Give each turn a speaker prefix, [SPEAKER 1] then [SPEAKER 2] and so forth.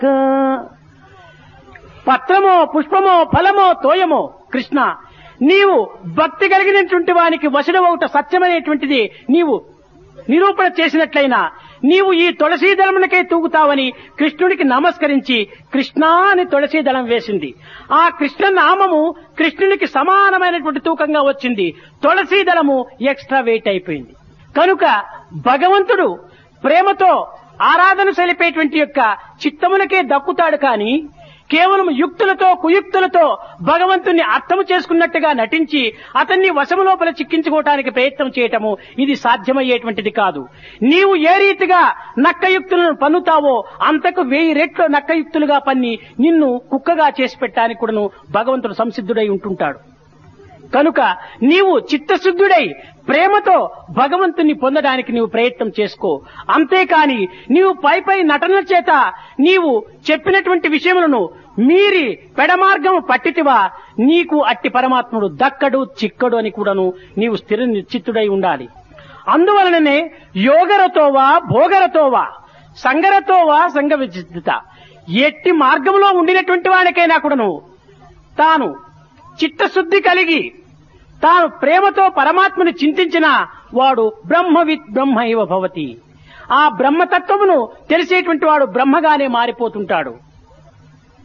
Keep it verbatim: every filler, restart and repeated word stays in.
[SPEAKER 1] పత్రమో పుష్పమో ఫలమో తోయమో కృష్ణ నీవు భక్తి కలిగినటువంటి వానికి వశుడవవుట సత్యమైనటువంటిది నీవు నిరూపణ చేసినట్లయినా నీవు ఈ తులసీదళమునకే తూగుతావని కృష్ణుడికి నమస్కరించి కృష్ణ అని తులసీదళం వేసింది. ఆ కృష్ణ నామము కృష్ణునికి సమానమైనటువంటి తూకంగా వచ్చింది. తులసీదళము ఎక్స్ట్రా వెయిట్ అయిపోయింది. కనుక భగవంతుడు ప్రేమతో ఆరాధన సెలిపేటువంటి యొక్క చిత్తమునకే దక్కుతాడు కానీ కేవలం యుక్తులతో కుయుక్తులతో భగవంతుణ్ణి అర్థము చేసుకున్నట్టుగా నటించి అతన్ని వశము లోపల చిక్కించుకోవటానికి ప్రయత్నం చేయటము ఇది సాధ్యమయ్యేటువంటిది కాదు. నీవు ఏ రీతిగా నక్కయుక్తులను పన్నుతావో అంతకు వెయ్యి రెట్లు నక్కయుక్తులుగా పన్ని నిన్ను కుక్కగా చేసి పెట్టడానికి కూడాను భగవంతుడు సంసిద్ధుడై ఉంటుంటాడు. కనుక నీవు చిత్తశుద్ధుడై ప్రేమతో భగవంతుని పొందడానికి నీవు ప్రయత్నం చేసుకో. అంతేకాని నీవు పై పై నటనల చేత నీవు చెప్పినటువంటి విషయములను మీరి పెడమార్గము పట్టితివా నీకు అట్టి పరమాత్ముడు దక్కడు చిక్కడు అని కూడాను నీవు స్థిర నిశ్చిత్తుడై ఉండాలి. అందువలననే యోగరతోవా భోగరతోవా సంగరతోవా సంగ విచిత్త ఎట్టి మార్గంలో ఉండినటువంటి వాడికైనా కూడాను తాను చిత్తశుద్ధి కలిగి తాను ప్రేమతో పరమాత్మను చింతించిన వాడు బ్రహ్మవిత్ బ్రహ్మ ఇవ భవతి. ఆ బ్రహ్మతత్వమును తెలిసేటువంటి వాడు బ్రహ్మగానే మారిపోతుంటాడు.